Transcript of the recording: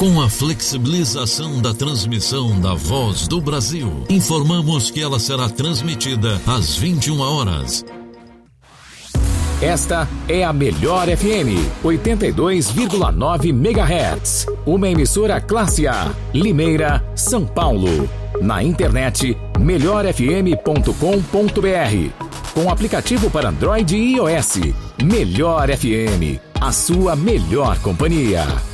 Com a flexibilização da transmissão da Voz do Brasil, informamos que ela será transmitida às 21 horas. Esta é a Melhor FM, 82,9 MHz. Uma emissora classe A, Limeira, São Paulo. Na internet, melhorfm.com.br. Com aplicativo para Android e iOS. Melhor FM, a sua melhor companhia.